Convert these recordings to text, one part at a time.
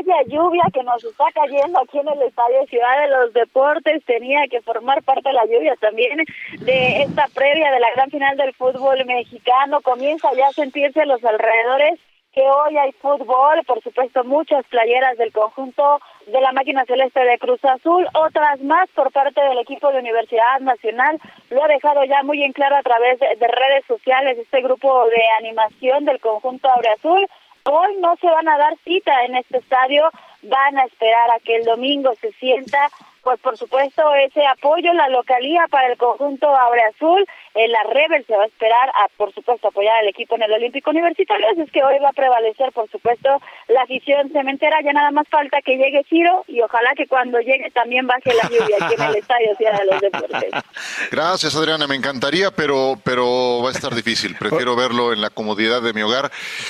vaya lluvia que nos está cayendo aquí en el Estadio Ciudad de los Deportes. Tenía que formar parte de la lluvia también de esta previa de la gran final del fútbol mexicano. Comienza ya a sentirse los alrededores que hoy hay fútbol, por supuesto muchas playeras del conjunto de la máquina celeste de Cruz Azul, otras más por parte del equipo de Universidad Nacional. Lo ha dejado ya muy en claro a través de redes sociales este grupo de animación del conjunto aureazul. Hoy no se van a dar cita en este estadio, van a esperar a que el domingo se sienta, pues por supuesto ese apoyo en la localía para el conjunto aureazul. La Rebel se va a esperar a, por supuesto, apoyar al equipo en el Olímpico Universitario, así es que hoy va a prevalecer, por supuesto, la afición cementera. Ya nada más falta que llegue Ciro y ojalá que cuando llegue también baje la lluvia aquí en el Estadio Ciudad de los Deportes. Gracias, Adriana, me encantaría, pero va a estar difícil. Prefiero verlo en la comodidad de mi hogar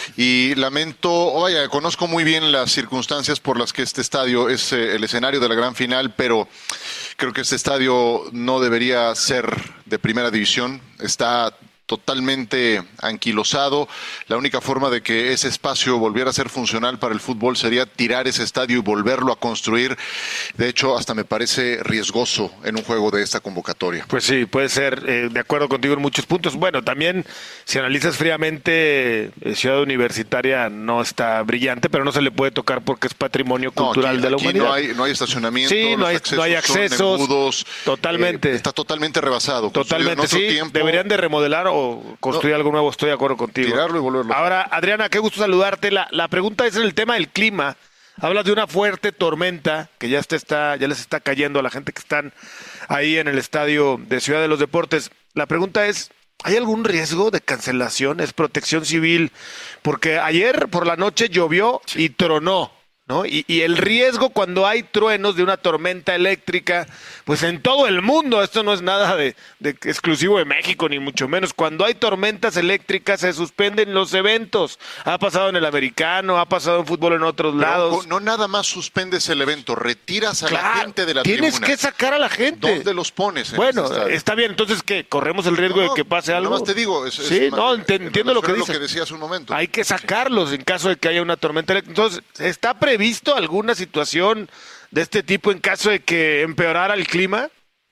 y lamento, vaya, conozco muy bien las circunstancias por las que este estadio es el escenario de la gran final, pero creo que este estadio no debería ser de primera división. Está totalmente anquilosado. La única forma de que ese espacio volviera a ser funcional para el fútbol sería tirar ese estadio y volverlo a construir. De hecho, hasta me parece riesgoso en un juego de esta convocatoria. Pues sí, puede ser, de acuerdo contigo en muchos puntos. Bueno, también, si analizas fríamente, Ciudad Universitaria no está brillante, pero no se le puede tocar porque es patrimonio cultural de la humanidad. No hay estacionamiento, sí, no hay accesos, son embudos, totalmente. Está totalmente rebasado. Totalmente, sí. Deberían de remodelar o construir algo nuevo, estoy de acuerdo contigo. Tirarlo y volverlo. Ahora, Adriana, qué gusto saludarte. La pregunta es en el tema del clima. Hablas de una fuerte tormenta que ya les está cayendo a la gente que están ahí en el estadio de Ciudad de los Deportes. La pregunta es, ¿hay algún riesgo de cancelación? ¿Es protección civil? Porque ayer por la noche llovió y tronó, ¿no? Y el riesgo cuando hay truenos de una tormenta eléctrica, pues en todo el mundo, esto no es nada de exclusivo de México, ni mucho menos. Cuando hay tormentas eléctricas se suspenden los eventos. Ha pasado en el americano, ha pasado en fútbol en otros lados. No nada más suspendes el evento, retiras a la gente de la tienes tribuna. Tienes que sacar a la gente. ¿Dónde los pones? Bueno, está bien, entonces ¿qué? ¿Corremos el riesgo de que pase algo? Nada más te digo. Entiendo lo que dices. Lo que decía hace un momento. Hay que sacarlos en caso de que haya una tormenta eléctrica. Entonces, ¿está previsto alguna situación de este tipo en caso de que empeorara el clima?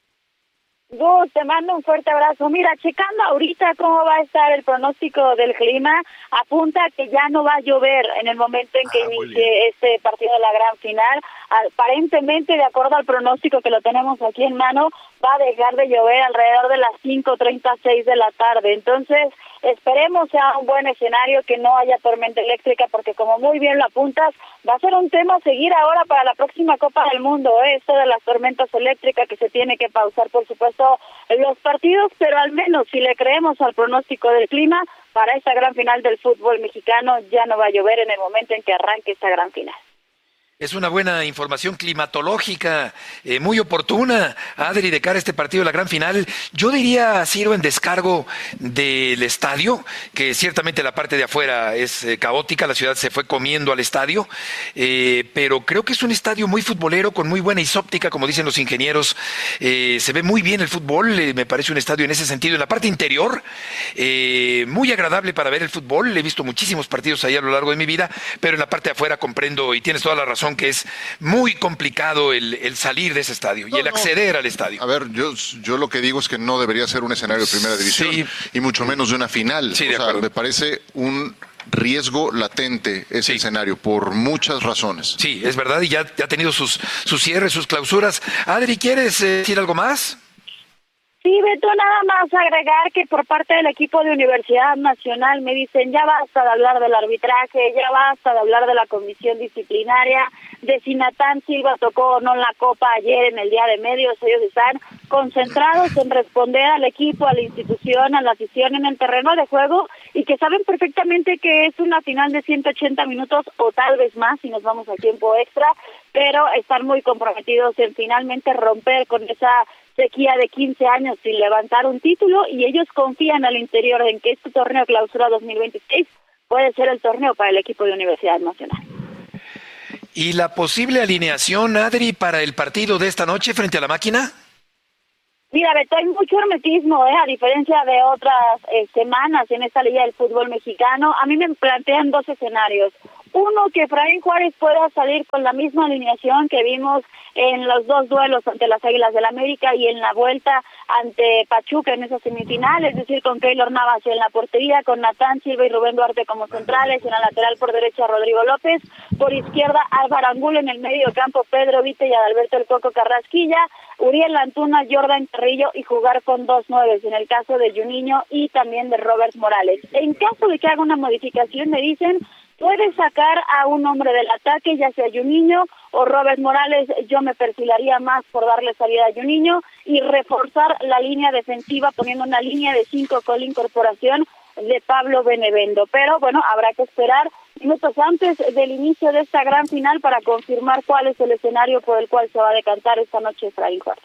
Gus, te mando un fuerte abrazo. Mira, checando ahorita cómo va a estar el pronóstico del clima, apunta que ya no va a llover en el momento en que inicie este partido de la gran final. Aparentemente, de acuerdo al pronóstico que lo tenemos aquí en mano, va a dejar de llover alrededor de las 5:36 de la tarde. Entonces, esperemos sea un buen escenario, que no haya tormenta eléctrica, porque como muy bien lo apuntas, va a ser un tema a seguir ahora para la próxima Copa del Mundo, esto de las tormentas eléctricas, que se tiene que pausar, por supuesto, los partidos, pero al menos si le creemos al pronóstico del clima, para esta gran final del fútbol mexicano ya no va a llover en el momento en que arranque esta gran final. Es una buena información climatológica, muy oportuna, Adri, de cara a este partido de la gran final. Yo diría, Ciro, en descargo del estadio, que ciertamente la parte de afuera es caótica, la ciudad se fue comiendo al estadio, pero creo que es un estadio muy futbolero, con muy buena isóptica, como dicen los ingenieros. Se ve muy bien el fútbol, me parece un estadio en ese sentido. En la parte interior, muy agradable para ver el fútbol. He visto muchísimos partidos ahí a lo largo de mi vida, pero en la parte de afuera comprendo, y tienes toda la razón, que es muy complicado el salir de ese estadio y el acceder al estadio. A ver, yo lo que digo es que no debería ser un escenario de primera división, y mucho menos de una final. Sí, me parece un riesgo latente ese escenario, por muchas razones. Sí, es verdad, y ya ha tenido sus cierres, sus clausuras. Adri, ¿quieres decir algo más? Sí, Beto, nada más agregar que por parte del equipo de Universidad Nacional me dicen, ya basta de hablar del arbitraje, ya basta de hablar de la comisión disciplinaria, de si Natán Silva tocó o no la copa ayer en el día de medios. Ellos están concentrados en responder al equipo, a la institución, a la afición en el terreno de juego, y que saben perfectamente que es una final de 180 minutos o tal vez más si nos vamos a tiempo extra, pero están muy comprometidos en finalmente romper con esa sequía de 15 años sin levantar un título, y ellos confían al interior en que este torneo clausura 2026 puede ser el torneo para el equipo de Universidad Nacional. ¿Y la posible alineación, Adri, para el partido de esta noche frente a la Máquina? Mira, Beto, hay mucho hermetismo, a diferencia de otras semanas en esta liga del fútbol mexicano. A mí me plantean dos escenarios. Uno, que Efraín Juárez pueda salir con la misma alineación que vimos en los dos duelos ante las Águilas del América y en la vuelta ante Pachuca en esa semifinal, es decir, con Keylor Navas en la portería, con Natán Silva y Rubén Duarte como centrales, en la lateral por derecha Rodrigo López, por izquierda Álvaro Angulo, en el medio campo Pedro Vite y Adalberto El Coco Carrasquilla, Uriel Antuna, Jordan Carrillo y jugar con 2 nueves en el caso de Juninho y también de Robert Morales. En caso de que haga una modificación, me dicen, puede sacar a un hombre del ataque, ya sea Juninho o Robert Morales. Yo me perfilaría más por darle salida a Juninho y reforzar la línea defensiva poniendo una línea de 5 con la incorporación de Pablo Benevendo. Pero bueno, habrá que esperar minutos antes del inicio de esta gran final para confirmar cuál es el escenario por el cual se va a decantar esta noche Efraín Juárez.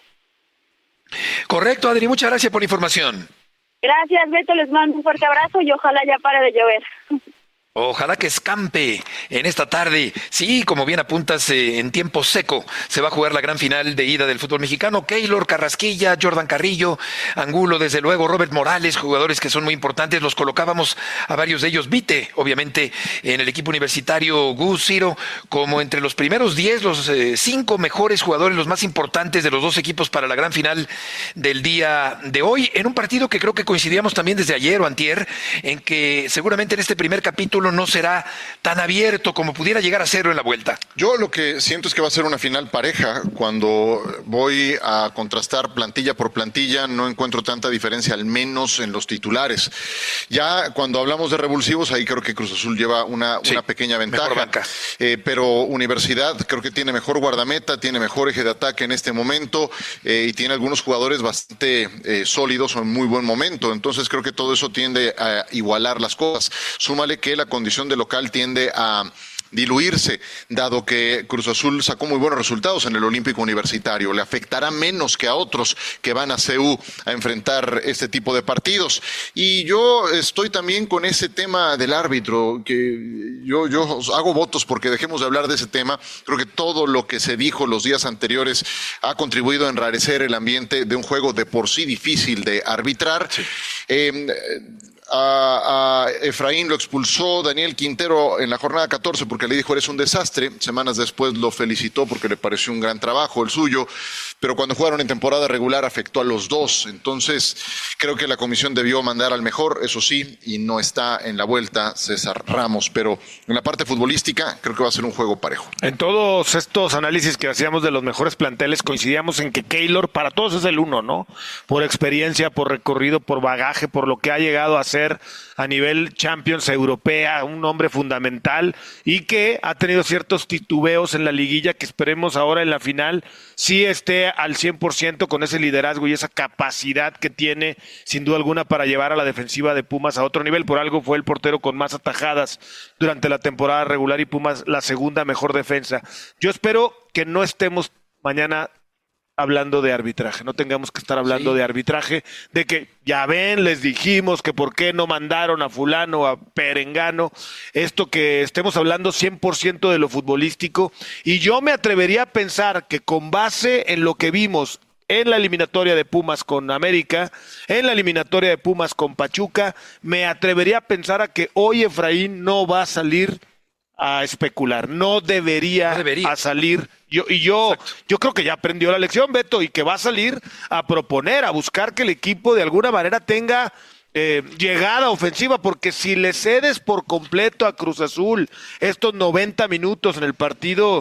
Correcto, Adri, muchas gracias por la información. Gracias, Beto, les mando un fuerte abrazo y ojalá ya pare de llover. Ojalá que escampe en esta tarde. Sí, como bien apuntas, en tiempo seco se va a jugar la gran final de ida del fútbol mexicano. Keylor, Carrasquilla, Jordan Carrillo, Angulo, desde luego, Robert Morales, jugadores que son muy importantes. Los colocábamos a varios de ellos. Vite, obviamente, en el equipo universitario Gus, Ciro, como entre los primeros 10, los 5 mejores jugadores, los más importantes de los dos equipos para la gran final del día de hoy. En un partido que creo que coincidíamos también desde ayer o antier, en que seguramente en este primer capítulo no será tan abierto como pudiera llegar a serlo en la vuelta. Yo lo que siento es que va a ser una final pareja. Cuando voy a contrastar plantilla por plantilla, no encuentro tanta diferencia, al menos en los titulares. Ya cuando hablamos de revulsivos, ahí creo que Cruz Azul lleva una pequeña ventaja. Pero Universidad creo que tiene mejor guardameta, tiene mejor eje de ataque en este momento y tiene algunos jugadores bastante sólidos o en muy buen momento. Entonces creo que todo eso tiende a igualar las cosas. Súmale que la condición de local tiende a diluirse, dado que Cruz Azul sacó muy buenos resultados en el Olímpico Universitario. Le afectará menos que a otros que van a CU a enfrentar este tipo de partidos. Y yo estoy también con ese tema del árbitro, que yo hago votos porque dejemos de hablar de ese tema. Creo que todo lo que se dijo los días anteriores ha contribuido a enrarecer el ambiente de un juego de por sí difícil de arbitrar. Sí. A Efraín lo expulsó Daniel Quintero en la jornada 14 porque le dijo eres un desastre. Semanas después lo felicitó porque le pareció un gran trabajo el suyo, pero cuando jugaron en temporada regular afectó a los dos. Entonces creo que la comisión debió mandar al mejor, eso sí, y no está en la vuelta César Ramos, pero en la parte futbolística creo que va a ser un juego parejo. En todos estos análisis que hacíamos de los mejores planteles coincidíamos en que Keylor para todos es el uno, ¿no? Por experiencia, por recorrido, por bagaje, por lo que ha llegado a ser a nivel Champions Europea, un hombre fundamental y que ha tenido ciertos titubeos en la liguilla que esperemos ahora en la final sí esté al 100% con ese liderazgo y esa capacidad que tiene sin duda alguna para llevar a la defensiva de Pumas a otro nivel. Por algo fue el portero con más atajadas durante la temporada regular y Pumas la segunda mejor defensa. Yo espero que no estemos mañana hablando de arbitraje, no tengamos que estar hablando de arbitraje, de que ya ven, les dijimos que por qué no mandaron a fulano, a perengano, esto que estemos hablando 100% de lo futbolístico, y yo me atrevería a pensar que con base en lo que vimos en la eliminatoria de Pumas con América, en la eliminatoria de Pumas con Pachuca, me atrevería a pensar a que hoy Efraín no va a salir a especular, no debería. A salir. Yo creo que ya aprendió la lección, Beto, y que va a salir a proponer, a buscar que el equipo de alguna manera tenga llegada ofensiva, porque si le cedes por completo a Cruz Azul estos 90 minutos en el partido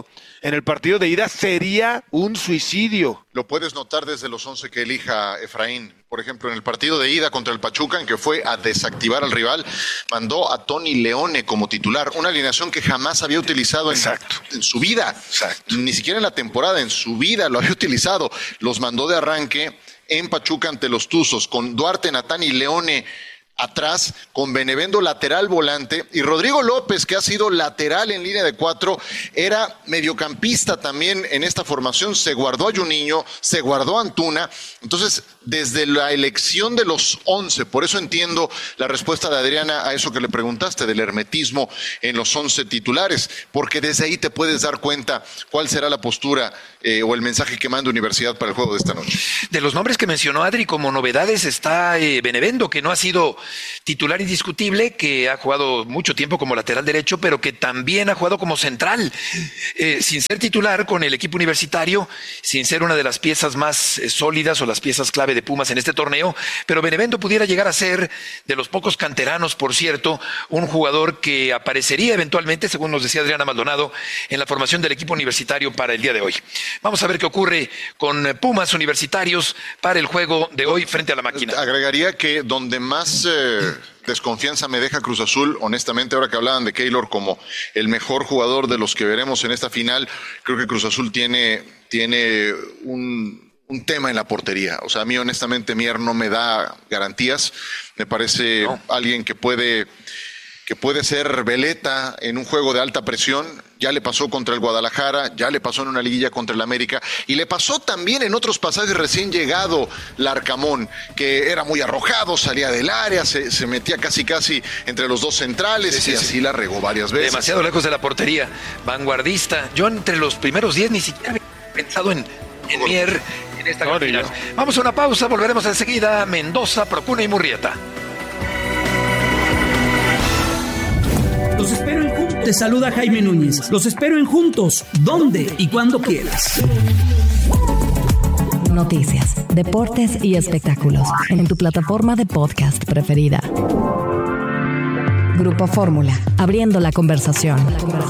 de ida, sería un suicidio. Lo puedes notar desde los 11 que elija Efraín. Por ejemplo, en el partido de ida contra el Pachuca, en que fue a desactivar al rival, mandó a Tony Leone como titular, una alineación que jamás había utilizado en su vida. Exacto. Ni siquiera en la temporada, en su vida lo había utilizado. Los mandó de arranque en Pachuca ante los Tuzos, con Duarte, Natán y Leone atrás, con Benevendo lateral volante, y Rodrigo López, que ha sido lateral en línea de 4, era mediocampista también en esta formación, se guardó a Juninho, se guardó a Antuna. Entonces desde la elección de los 11. Por eso entiendo la respuesta de Adriana a eso que le preguntaste, del hermetismo en los 11 titulares, porque desde ahí te puedes dar cuenta cuál será la postura o el mensaje que manda Universidad para el juego de esta noche. De los nombres que mencionó Adri como novedades está Benevendo, que no ha sido titular indiscutible, que ha jugado mucho tiempo como lateral derecho, pero que también ha jugado como central, sin ser titular con el equipo universitario, sin ser una de las piezas más sólidas o las piezas clave de Pumas en este torneo, pero Benevendo pudiera llegar a ser, de los pocos canteranos, por cierto, un jugador que aparecería eventualmente, según nos decía Adriana Maldonado, en la formación del equipo universitario para el día de hoy. Vamos a ver qué ocurre con Pumas Universitarios para el juego de hoy frente a la Máquina. Agregaría que donde más desconfianza me deja Cruz Azul, honestamente, ahora que hablaban de Keylor como el mejor jugador de los que veremos en esta final, creo que Cruz Azul tiene un tema en la portería. O sea, a mí honestamente Mier no me da garantías. Me parece alguien que puede ser veleta en un juego de alta presión. Ya le pasó contra el Guadalajara, ya le pasó en una liguilla contra el América y le pasó también en otros pasajes recién llegado Larcamón, que era muy arrojado, salía del área, se metía casi entre los dos centrales y así la regó varias veces. Demasiado lejos de la portería, vanguardista. Yo entre los primeros 10 ni siquiera había pensado en Mier en esta gran final. Vamos a una pausa, volveremos enseguida. Mendoza, Procuna y Murrieta. Los espero en Juntos. Te saluda Jaime Núñez. Los espero en Juntos, donde y cuando quieras. Noticias, deportes y espectáculos en tu plataforma de podcast preferida. Grupo Fórmula, abriendo la conversación.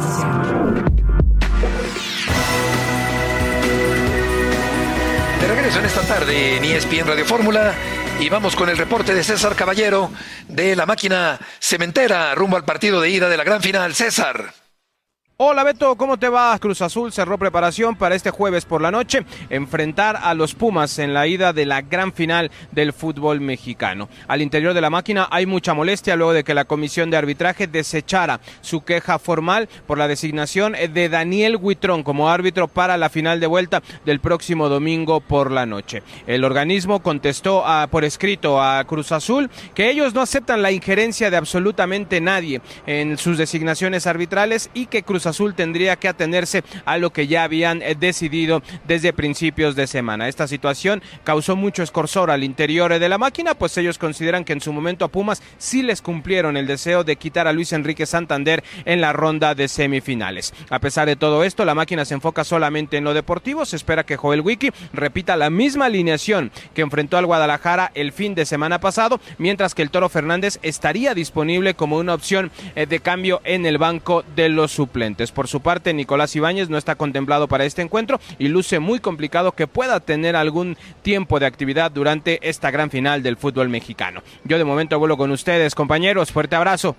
De regreso en esta tarde en ESPN Radio Fórmula. Y vamos con el reporte de César Caballero de la Máquina Cementera rumbo al partido de ida de la gran final. César. Hola Beto, ¿cómo te va? Cruz Azul cerró preparación para este jueves por la noche enfrentar a los Pumas en la ida de la gran final del fútbol mexicano. Al interior de la Máquina hay mucha molestia luego de que la comisión de arbitraje desechara su queja formal por la designación de Daniel Huitrón como árbitro para la final de vuelta del próximo domingo por la noche. El organismo contestó por escrito a Cruz Azul que ellos no aceptan la injerencia de absolutamente nadie en sus designaciones arbitrales y que Cruz Azul tendría que atenerse a lo que ya habían decidido desde principios de semana. Esta situación causó mucho escorzor al interior de la Máquina, pues ellos consideran que en su momento a Pumas sí les cumplieron el deseo de quitar a Luis Enrique Santander en la ronda de semifinales. A pesar de todo esto, la Máquina se enfoca solamente en lo deportivo. Se espera que Joel Wiki repita la misma alineación que enfrentó al Guadalajara el fin de semana pasado, mientras que el Toro Fernández estaría disponible como una opción de cambio en el banco de los suplentes. Por su parte, Nicolás Ibáñez no está contemplado para este encuentro y luce muy complicado que pueda tener algún tiempo de actividad durante esta gran final del fútbol mexicano. Yo de momento vuelo con ustedes, compañeros. Fuerte abrazo.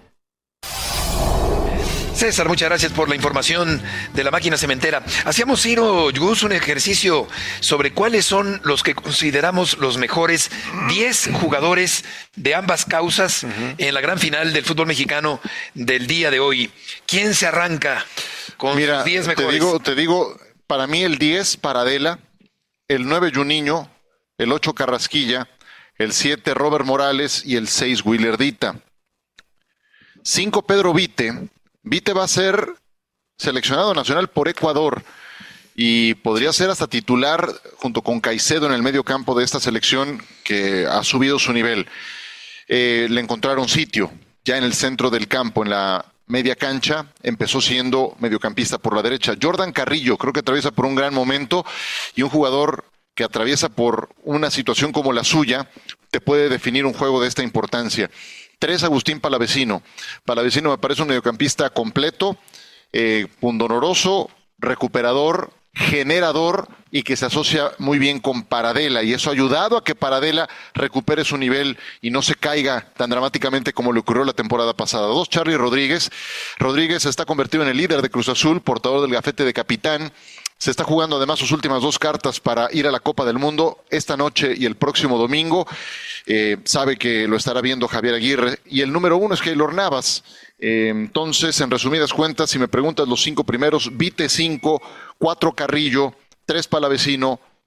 César, muchas gracias por la información de la Máquina Cementera. Hacíamos, Ciro, Gus, un ejercicio sobre cuáles son los que consideramos los mejores 10 jugadores de ambas causas en la gran final del fútbol mexicano del día de hoy. ¿Quién se arranca con los 10 mejores? Te digo, para mí el 10, Paradela, el 9, Juninho, el 8, Carrasquilla, el 7, Robert Morales y el 6, Willardita. 5, Pedro Vite. Vite va a ser seleccionado nacional por Ecuador y podría ser hasta titular junto con Caicedo en el medio campo de esta selección que ha subido su nivel. Le encontraron sitio ya en el centro del campo, en la media cancha, empezó siendo mediocampista por la derecha. Jordan Carrillo creo que atraviesa por un gran momento y un jugador que atraviesa por una situación como la suya te puede definir un juego de esta importancia. 3, Agustín Palavecino. Palavecino me parece un mediocampista completo, pundonoroso, recuperador, generador y que se asocia muy bien con Paradela y eso ha ayudado a que Paradela recupere su nivel y no se caiga tan dramáticamente como le ocurrió la temporada pasada. 2, Charly Rodríguez. Rodríguez se está convertido en el líder de Cruz Azul, portador del gafete de capitán. Se está jugando además sus últimas 2 cartas para ir a la Copa del Mundo esta noche y el próximo domingo. Sabe que lo estará viendo Javier Aguirre. Y el número 1 es Keylor Navas. Entonces, en resumidas cuentas, si me preguntas los 5 primeros, Vite 5, 4 Carrillo, 3 Palavecino,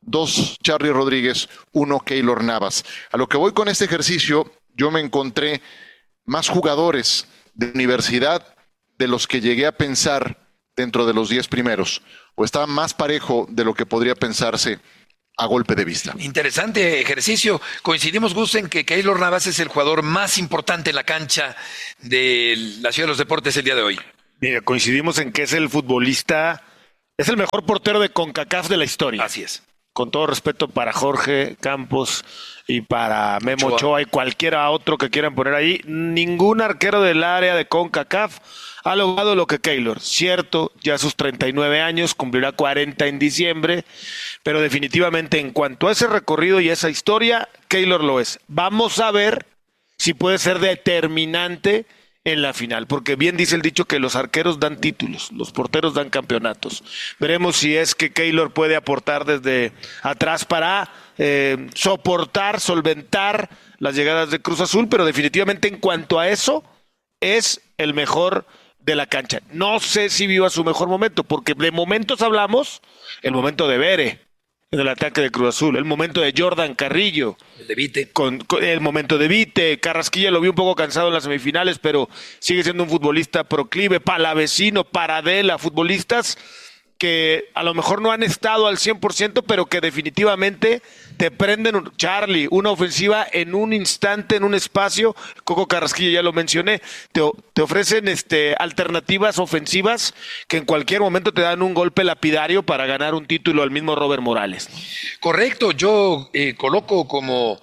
2 Charly Rodríguez, 1 Keylor Navas. A lo que voy con este ejercicio, yo me encontré más jugadores de universidad de los que llegué a pensar dentro de los 10 primeros, o está más parejo de lo que podría pensarse a golpe de vista. Interesante ejercicio. Coincidimos, Gus, en que Keylor Navas es el jugador más importante en la cancha de la Ciudad de los Deportes el día de hoy. Mira, coincidimos en que es el futbolista, es el mejor portero de CONCACAF de la historia. Así es. Con todo respeto para Jorge Campos y para Memo Ochoa y cualquiera otro que quieran poner ahí, ningún arquero del área de CONCACAF ha logrado lo que Keylor. Cierto, ya a sus 39 años, cumplirá 40 en diciembre, pero definitivamente en cuanto a ese recorrido y esa historia, Keylor lo es. Vamos a ver si puede ser determinante en la final, porque bien dice el dicho que los arqueros dan títulos, los porteros dan campeonatos. Veremos si es que Keylor puede aportar desde atrás para soportar, solventar las llegadas de Cruz Azul, pero definitivamente en cuanto a eso, es el mejor de la cancha. No sé si viva su mejor momento, porque de momentos hablamos, el momento de Bere en el ataque de Cruz Azul, el momento de Jordan Carrillo, el de Vite, con el momento de Vite, Carrasquilla lo vi un poco cansado en las semifinales, pero sigue siendo un futbolista proclive, Palavecino, Paradela, futbolistas que a lo mejor no han estado al 100%, pero que definitivamente te prenden, Charly, una ofensiva en un instante, en un espacio. Coco Carrasquilla ya lo mencioné, te ofrecen alternativas ofensivas que en cualquier momento te dan un golpe lapidario para ganar un título al mismo Robert Morales. Correcto, yo coloco como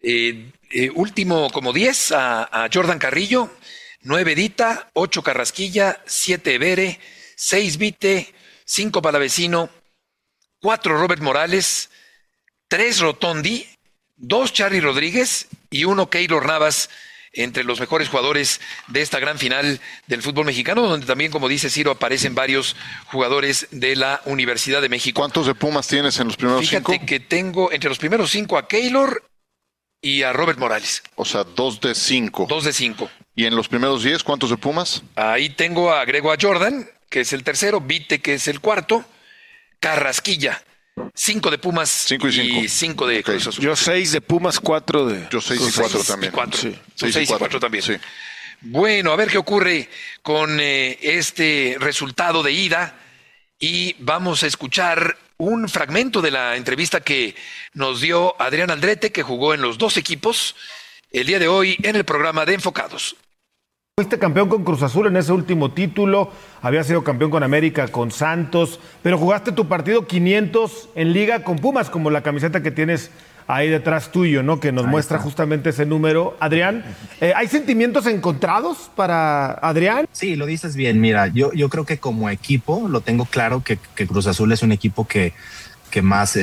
último, como 10 a Jordan Carrillo, 9 Dita, 8 Carrasquilla, 7 Bere, 6 Vite, 5 Palavecino, 4 Robert Morales, 3 Rotondi, 2 Charly Rodríguez y 1 Keylor Navas, entre los mejores jugadores de esta gran final del fútbol mexicano, donde también, como dice Ciro, aparecen varios jugadores de la Universidad de México. ¿Cuántos de Pumas tienes en los primeros 5? Fíjate que tengo entre los primeros 5 a Keylor y a Robert Morales. O sea, 2 de 5. 2 de 5. ¿Y en los primeros 10 cuántos de Pumas? Ahí agrego a Jordan, que es el tercero, Vite, que es el cuarto, Carrasquilla, 5 de Pumas 5 y 5 de Cruz Azul. Yo 6 de Pumas, 4 de... Yo 6 y 4 también. 6 y 4 también. Sí. Bueno, a ver qué ocurre con este resultado de ida y vamos a escuchar un fragmento de la entrevista que nos dio Adrián Aldrete, que jugó en los 2 equipos el día de hoy en el programa de Enfocados. Fuiste campeón con Cruz Azul en ese último título, habías sido campeón con América, con Santos, pero jugaste tu partido 500 en Liga con Pumas, como la camiseta que tienes ahí detrás tuyo, ¿no? Que nos muestra justamente ese número. Adrián, ¿hay sentimientos encontrados para Adrián? Sí, lo dices bien. Mira, yo creo que como equipo lo tengo claro que Cruz Azul es un equipo que más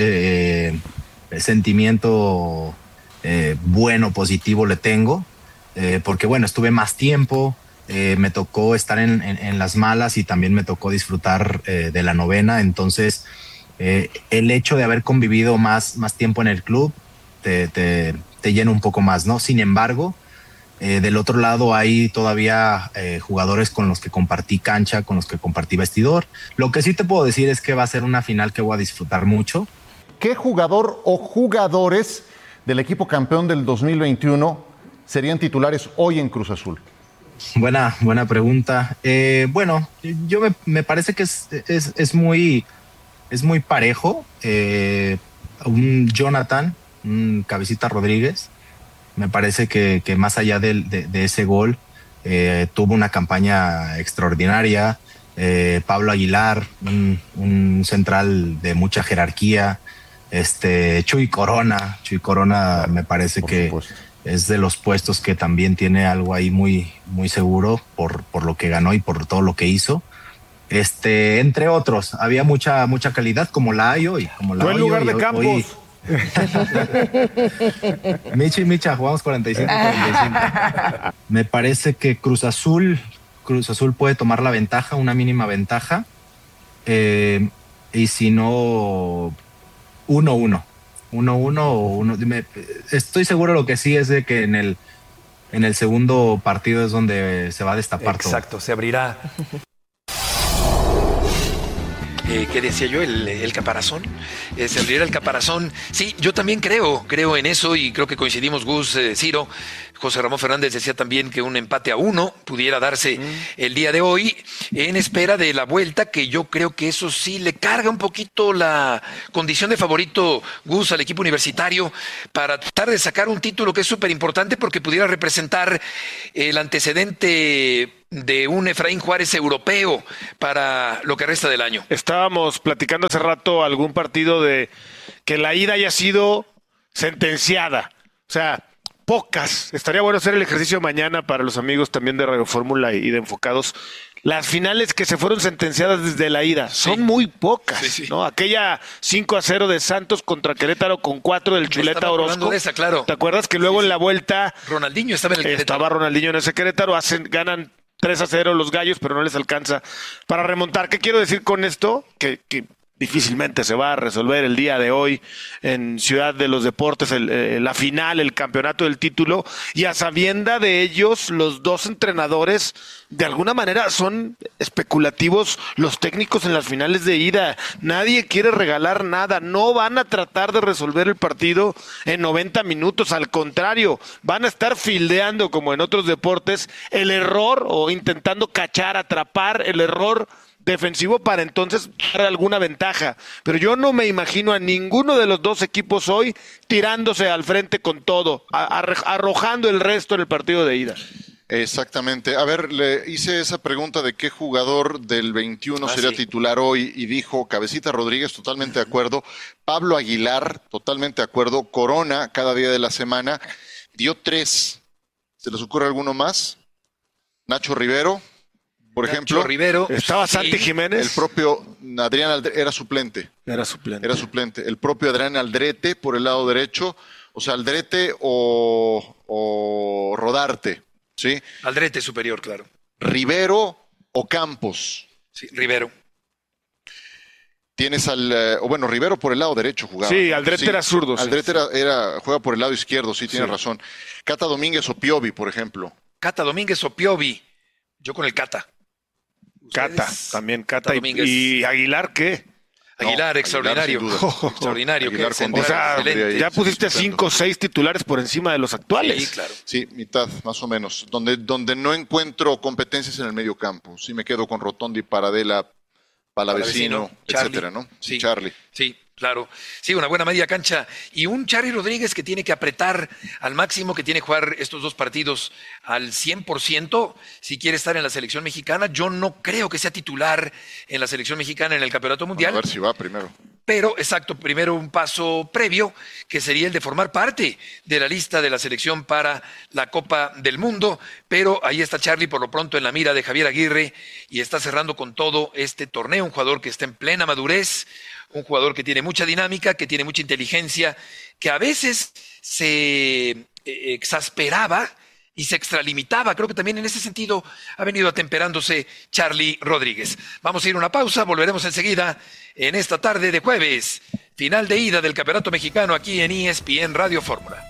sentimiento bueno, positivo le tengo. Porque bueno, estuve más tiempo, me tocó estar en las malas y también me tocó disfrutar de la novena, entonces el hecho de haber convivido más tiempo en el club te llena un poco más, ¿no? Sin embargo, del otro lado hay todavía jugadores con los que compartí cancha, con los que compartí vestidor. Lo que sí te puedo decir es que va a ser una final que voy a disfrutar mucho. ¿Qué jugador o jugadores del equipo campeón del 2021 serían titulares hoy en Cruz Azul? Buena pregunta. Bueno, yo me parece que es muy parejo. Un Jonathan, un Cabecita Rodríguez, me parece que más allá de ese gol, tuvo una campaña extraordinaria. Pablo Aguilar, un central de mucha jerarquía. Chuy Corona me parece que es de los puestos que también tiene algo ahí muy, muy seguro por lo que ganó y por todo lo que hizo. Entre otros, había mucha calidad, como la hay hoy. Fue el lugar de Campos. Micha y Micha, jugamos 45-45. Me parece que Cruz Azul puede tomar la ventaja, una mínima ventaja. Y si no, 1-1. 1-1 o 1. Estoy seguro, lo que sí es de que en el segundo partido es donde se va a destapar todo. Exacto, se abrirá. ¿qué decía yo? El caparazón. Se abriera el caparazón. Sí, yo también creo en eso y creo que coincidimos, Gus, Ciro. José Ramón Fernández decía también que un empate a 1 pudiera darse el día de hoy en espera de la vuelta, que yo creo que eso sí le carga un poquito la condición de favorito, Gus, al equipo universitario para tratar de sacar un título que es súper importante porque pudiera representar el antecedente de un Efraín Juárez europeo para lo que resta del año. Estábamos platicando hace rato algún partido de que la ida haya sido sentenciada. O sea, pocas. Estaría bueno hacer el ejercicio mañana para los amigos también de Radio Fórmula y de Enfocados. Las finales que se fueron sentenciadas desde la ida son muy pocas, ¿no? Aquella 5-0 de Santos contra Querétaro con 4 del Chuleta Orozco. De esa, claro. ¿Te acuerdas que luego en la vuelta Ronaldinho estaba en el Querétaro? Estaba Ronaldinho en ese Querétaro, ganan 3-0 los Gallos, pero no les alcanza para remontar. ¿Qué quiero decir con esto? Que difícilmente se va a resolver el día de hoy en Ciudad de los Deportes la final, el campeonato del título, y a sabienda de ellos, los dos entrenadores de alguna manera son especulativos los técnicos en las finales de ida. Nadie quiere regalar nada, no van a tratar de resolver el partido en 90 minutos, al contrario, van a estar fildeando como en otros deportes el error o intentando cachar, atrapar el error defensivo para entonces dar alguna ventaja, pero yo no me imagino a ninguno de los dos equipos hoy tirándose al frente con todo, arrojando el resto en el partido de ida. Exactamente. A ver, le hice esa pregunta de qué jugador del 21 sería titular hoy y dijo Cabecita Rodríguez, totalmente de acuerdo, Pablo Aguilar, totalmente de acuerdo, Corona cada día de la semana, dio 3. ¿Se les ocurre alguno más? Nacho Rivero, por ejemplo. Rivero. Estaba Santi Jiménez. El propio Adrián Aldrete era suplente. Era suplente. El propio Adrián Aldrete por el lado derecho. O sea, Aldrete o Rodarte. ¿Sí? Aldrete superior, claro. Rivero o Campos. Sí, Rivero. Tienes Rivero por el lado derecho jugaba. Sí, Aldrete era zurdo. Aldrete juega por el lado izquierdo, sí, tienes razón. Cata Domínguez o Piovi, por ejemplo. Cata Domínguez o Piovi. Yo con el Cata. También Cata y Aguilar, ¿qué? Aguilar, extraordinario. Extraordinario. Aguilar, o sea, ya pusiste 5 o 6 titulares por encima de los actuales. Sí, claro. Sí, mitad, más o menos. Donde no encuentro competencias en el medio campo. Sí me quedo con Rotondi, Paradela, Palavecino, etcétera, ¿no? Sí, Charlie. Sí, claro. Sí, una buena media cancha. Y un Charly Rodríguez que tiene que apretar al máximo, que tiene que jugar estos dos partidos al 100% si quiere estar en la selección mexicana. Yo no creo que sea titular en la selección mexicana en el Campeonato Mundial. A ver si va primero. Pero, exacto, primero un paso previo, que sería el de formar parte de la lista de la selección para la Copa del Mundo. Pero ahí está Charly por lo pronto en la mira de Javier Aguirre y está cerrando con todo este torneo. Un jugador que está en plena madurez, un jugador que tiene mucha dinámica, que tiene mucha inteligencia, que a veces se exasperaba y se extralimitaba. Creo que también en ese sentido ha venido atemperándose Charly Rodríguez. Vamos a ir a una pausa, volveremos enseguida en esta tarde de jueves, final de ida del Campeonato Mexicano aquí en ESPN Radio Fórmula.